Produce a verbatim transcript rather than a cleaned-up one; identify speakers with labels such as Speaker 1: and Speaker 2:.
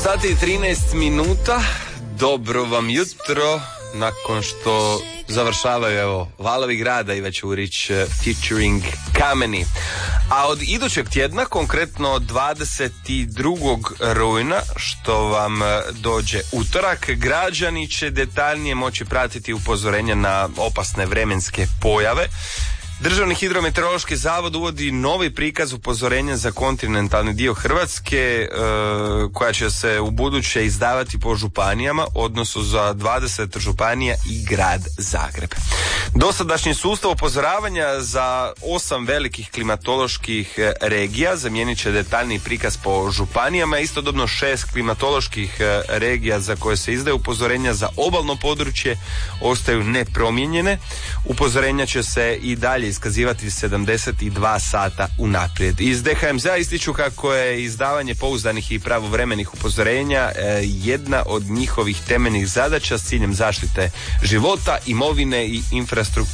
Speaker 1: sati i trinaest minuta, dobro vam jutro, nakon što završavaju evo Valovi grada i već Urić featuring Kameni. A od idućeg tjedna, konkretno dvadeset drugog rujna, što vam dođe utorak, građani će detaljnije moći pratiti upozorenja na opasne vremenske pojave. Državni hidrometeorološki zavod uvodi novi prikaz upozorenja za kontinentalni dio Hrvatske, e, koja će se u buduće izdavati po županijama, odnosno za dvadeset županija i grad Zagreb. Dosadašnji sustav upozoravanja za osam velikih klimatoloških regija zamijenit će detaljni prikaz po županijama, istodobno šest klimatoloških regija za koje se izdaje upozorenja za obalno područje ostaju nepromijenjene. Upozorenja će se i dalje iskazivati sedamdeset dva sata unaprijed. Iz D H M Z-a ističu kako je izdavanje pouzdanih i pravovremenih upozorenja jedna od njihovih temeljnih zadaća s ciljem zaštite života, imovine i infrastrukture